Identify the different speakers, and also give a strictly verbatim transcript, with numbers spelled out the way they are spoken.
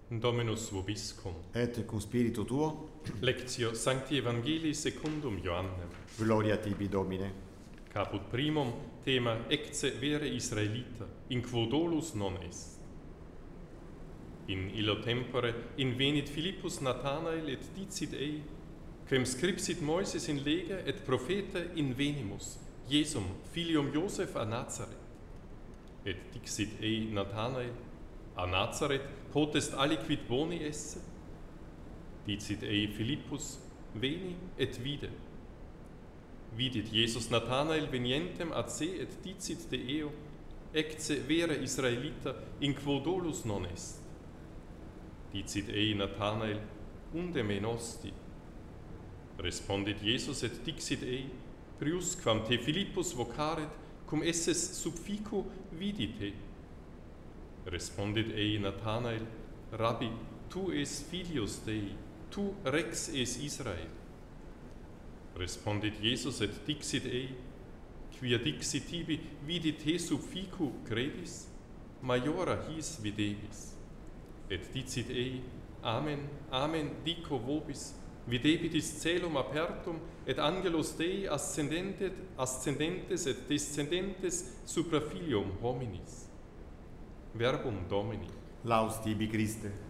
Speaker 1: Dominus vobiscum.
Speaker 2: Et cum spiritu tuo,
Speaker 1: Lectio Sancti Evangelii secundum Ioannem.
Speaker 2: gloria tibi Domine.
Speaker 1: Caput primum thema ecce vere Israelita, in quo dolus non est. In illo tempore invenit Philippus Nathanael et dicit ei, quem scripsit Moises in lega et propheta invenimus, Jesum, filium Joseph a Nazareth. Et dixit ei Nathanael, a Nazareth potest aliquid boni esse? Dicit ei Philippus, veni et vide. Vidit Jesus Nathanael venientem ad se et dicit de eo, ecce vere Israelita, in quo dolus non est. Dicit ei Nathanael, unde me nosti? Respondit Jesus et dixit ei, prius quam te Philippus vocaret, cum esses sub fico vidi te. Respondit ei Nathanael, Rabbi, tu es filius Dei, tu rex es Israel. Respondit Jesus et dixit ei, quia dixit tibi vidi te sub fico credis, maiora his videbis. Et dicit ei, Amen, Amen, dico vobis, videbitis celum apertum, et angelos Dei ascendentes, ascendentes et descendentes supra filium hominis. Verbum Domini.
Speaker 2: Laus tibi Christe.